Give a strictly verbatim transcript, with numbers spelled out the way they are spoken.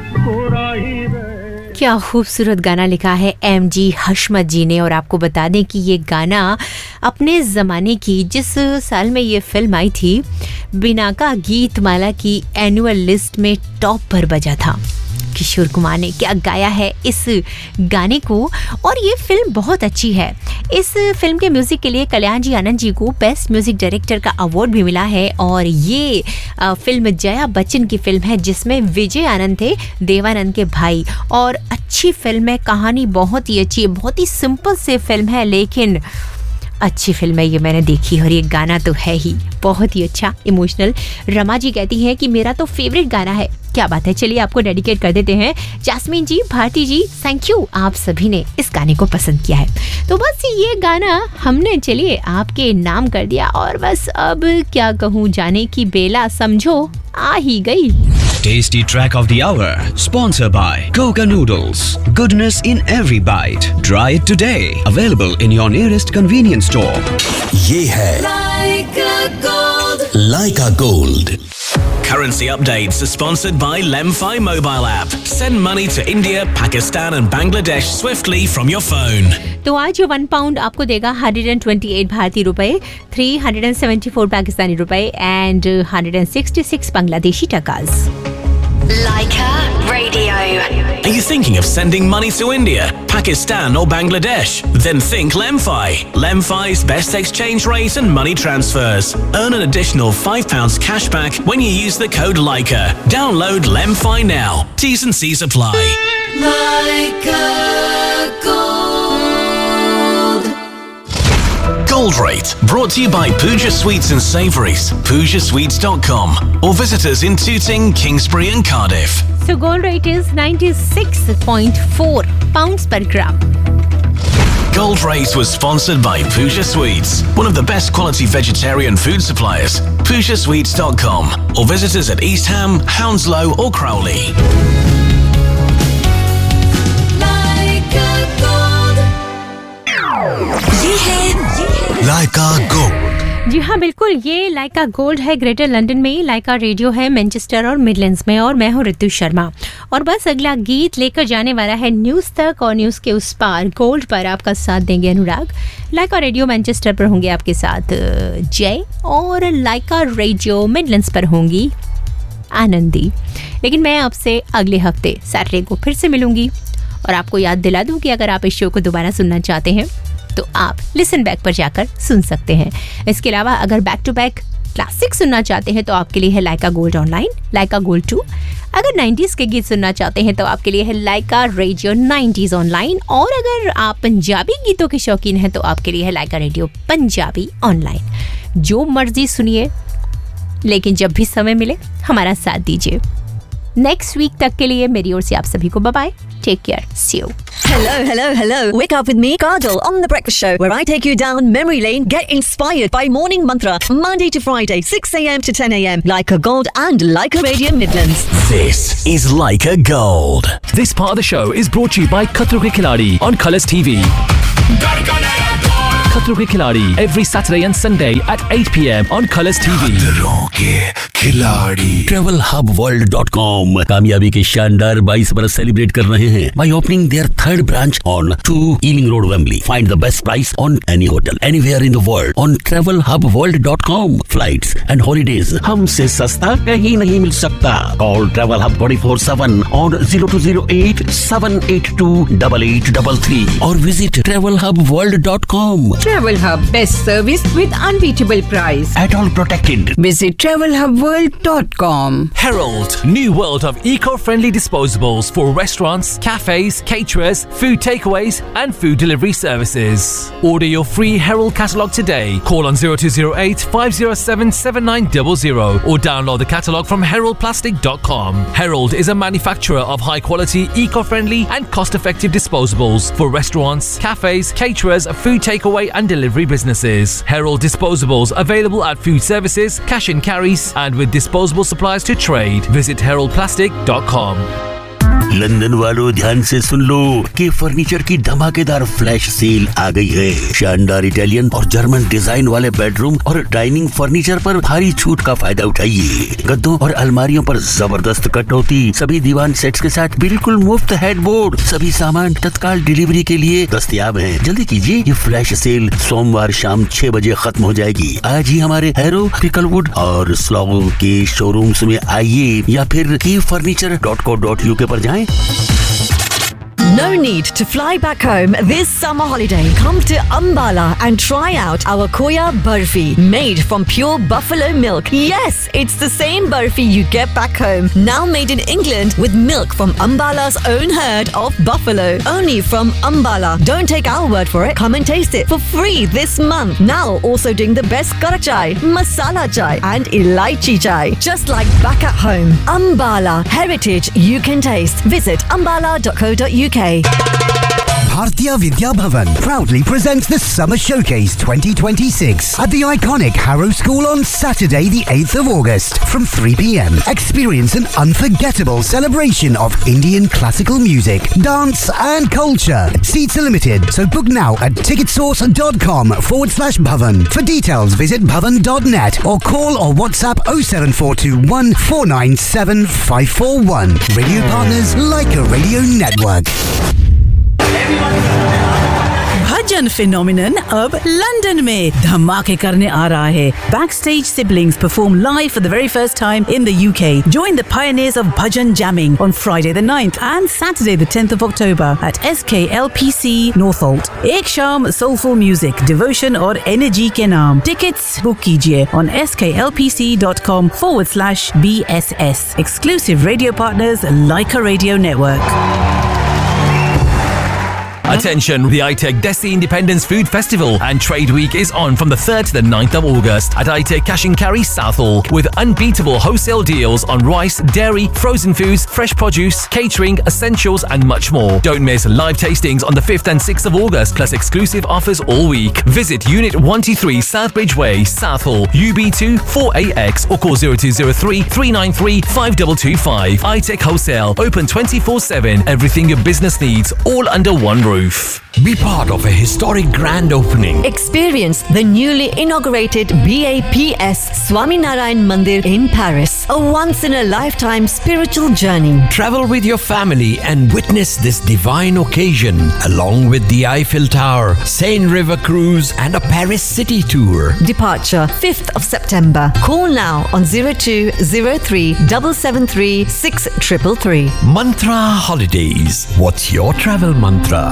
क्या खूबसूरत गाना लिखा है एम जी हशमत जी ने। और आपको बता दें कि ये गाना अपने ज़माने की, जिस साल में ये फिल्म आई थी, बिनाका गीत माला की एनुअल लिस्ट में टॉप पर बजा था। किशोर कुमार ने क्या गाया है इस गाने को, और ये फिल्म बहुत अच्छी है। इस फिल्म के म्यूज़िक के लिए कल्याण जी आनंद जी को बेस्ट म्यूज़िक डायरेक्टर का अवार्ड भी मिला है। और ये फिल्म जया बच्चन की फिल्म है, जिसमें विजय आनंद थे देवानंद के भाई। और अच्छी फिल्म है, कहानी बहुत ही अच्छी है, बहुत ही सिंपल से फिल्म है, लेकिन अच्छी फिल्म है। ये मैंने देखी और ये गाना तो है ही बहुत ही अच्छा, इमोशनल। रमा जी कहती हैं कि मेरा तो फेवरेट गाना है। क्या बात है, चलिए आपको डेडिकेट कर देते हैं। Jasmine ji, Bharti ji, thank you, आप सभी ने इस गाने को पसंद किया है। तो बस ये गाना हमने चलिए आपके नाम कर दिया, और बस अब क्या कहूँ, जाने की बेला समझो आ ही गई। Tasty track of the hour, sponsored by Goga Noodles. Goodness in every bite. Try it today. Available in your nearest convenience store. ये है Laika Gold. Laika Gold. Currency updates are sponsored by Lemfi mobile app. Send money to India, Pakistan and Bangladesh swiftly from your phone. तो आज one pound आपको देगा one hundred twenty-eight भारतीय रुपए, three hundred seventy-four Pakistani रुपए and one hundred sixty-six Bangladeshi टकास। Laika Radio. Are you thinking of sending money to India, Pakistan or Bangladesh? Then think Lemfi. Lemfi's best exchange rate and money transfers. Earn an additional five pounds cash back when you use the code Laika. Download Lemfi now. T's and C's apply. Laika Gold. Gold Rate, brought to you by Pooja Sweets and Savouries, pooja sweets dot com, or visit us in Tooting, Kingsbury and Cardiff. So gold rate is ninety-six point four pounds per gram. Gold Rate was sponsored by Pooja Sweets, one of the best quality vegetarian food suppliers. pooja sweets dot com, or visit us at East Ham, Hounslow or Crowley. Laika Gold. ये है Laika Gold. जी हाँ बिल्कुल, ये लाइका gold है greater London में, लाइका radio है Manchester और Midlands में, और मैं हूँ ऋतु शर्मा। और बस अगला गीत लेकर जाने वाला है न्यूज़ तक, और न्यूज़ के उस पार गोल्ड पर आपका साथ देंगे अनुराग। लाइका रेडियो मैनचेस्टर पर होंगे आपके साथ जय, और लाइका रेडियो मिडलैंड्स पर होंगी आनंदी। लेकिन मैं आपसे अगले हफ्ते सैटरडे को फिर से मिलूंगी, और आपको याद दिला दूँ कि अगर आप इस शो को दोबारा सुनना चाहते हैं तो आप लिसन बैक पर जाकर सुन सकते हैं। इसके अलावा अगर बैक टू बैक क्लासिक सुनना चाहते हैं तो आपके लिए है लाइका gold online, Lyca gold to. अगर नाइंटीज़ के गीत सुनना चाहते हैं तो आपके लिए है लाइका रेडियो नाइंटीज़ ऑनलाइन, और अगर आप पंजाबी गीतों के शौकीन हैं तो आपके लिए है लाइका रेडियो पंजाबी ऑनलाइन। जो मर्जी सुनिए, लेकिन जब भी समय मिले हमारा साथ दीजिए। नेक्स्ट वीक तक के लिए मेरी ओर से आप सभी को bye bye, take care, C you. Hello, hello, hello. Wake up with me, Kajal, on The Breakfast Show, where I take you down memory lane, get inspired by Morning Mantra, Monday to Friday, six a.m. to ten a.m. Laika Gold and Laika Radio Midlands. This is Laika Gold. This part of the show is brought to you by Khatro Ke Khiladi on Colours T V. Khatro Ke Khiladi every Saturday and Sunday at eight p.m. on Colours T V. खतरों के खिलाड़ी travel hub world dot com कामयाबी के शानदार बाईस बरस celebrate कर रहे हैं by opening their third branch on two Ealing Road, Wembley. Find the best price on any hotel anywhere in the world on travel hub world dot com. Flights and holidays हमसे सस्ता कहीं नहीं मिल सकता. Call Travel Hub twenty-four seven on zero two zero eight seven eight two eight eight three three or visit travel hub world dot com. Travel Hub, best service with unbeatable price. At all protected. Visit travel hub world dot com. Herald, new world of eco-friendly disposables for restaurants, cafes, caterers, food takeaways and food delivery services. Order your free Herald catalogue today. Call on zero two zero eight five zero seven seven nine zero zero or download the catalogue from herald plastic dot com. Herald is a manufacturer of high-quality, eco-friendly and cost-effective disposables for restaurants, cafes, caterers, food takeaway and delivery businesses. Herald disposables available at food services, cash and carries and with disposable supplies to trade. Visit herald plastic dot com. London वालों ध्यान से सुन लो कि furniture की धमाकेदार flash sale आ गई है। शानदार Italian और जर्मन डिजाइन वाले बेडरूम और डाइनिंग फर्नीचर पर भारी छूट का फायदा उठाइए। गद्दों और अलमारियों पर जबरदस्त कटौती, सभी दीवान सेट्स के साथ बिल्कुल मुफ्त हेडबोर्ड, सभी सामान तत्काल डिलीवरी के लिए दस्तयाब हैं। जल्दी कीजिए, ये फ्लैश सेल सोमवार शाम छह बजे खत्म हो जाएगी। आज ही हमारे हैरो, पिकलवुड और स्लॉगो के शोरूम्स में आइए या फिर की furniture dot co dot UK पर जाएं। No need to fly back home this summer holiday. Come to Ambala and try out our Koya Barfi, made from pure buffalo milk. Yes, it's the same Barfi you get back home, now made in England with milk from Ambala's own herd of buffalo. Only from Ambala. Don't take our word for it. Come and taste it for free this month. Now also doing the best kara chai, masala chai and elaichi chai. Just like back at home. Ambala, heritage you can taste. Visit ambala dot co dot uk. Bhartiya Vidya Bhavan proudly presents the Summer Showcase twenty twenty-six at the iconic Harrow School on Saturday the eighth of August from three p.m. Experience an unforgettable celebration of Indian classical music, dance and culture. Seats are limited, so book now at ticketsource.com forward slash Bhavan. For details, visit bhavan dot net or call or WhatsApp oh seven four two one four nine seven five four one. Radio partners like a radio network. Bhajan phenomenon अब London में धमाके करने आ रहा है. Backstage siblings perform live for the very first time in the U K. Join the pioneers of bhajan jamming on Friday the ninth and Saturday the tenth of October at S K L P C Northolt. एक शाम soulful music, devotion और energy के नाम. Tickets book कीजिए on sklpc.com forward slash BSS. Exclusive radio partners Leica Radio Network. Attention, the iTech Desi Independence Food Festival and Trade Week is on from the third to the ninth of August at iTech Cash and Carry Southall with unbeatable wholesale deals on rice, dairy, frozen foods, fresh produce, catering, essentials and much more. Don't miss live tastings on the fifth and sixth of August plus exclusive offers all week. Visit Unit one two three Southbridge Way, Southall, U B two four A X or call zero two zero three three nine three five two two five. iTech Wholesale, open twenty-four seven. Everything your business needs, all under one roof. Be part of a historic grand opening. Experience the newly inaugurated B A P S Swaminarayan Mandir in Paris. A once-in-a-lifetime spiritual journey. Travel with your family and witness this divine occasion along with the Eiffel Tower, Seine River Cruise and a Paris city tour. Departure fifth of September. Call now on zero two zero three seven seven three six three three three. Mantra Holidays. What's your travel mantra?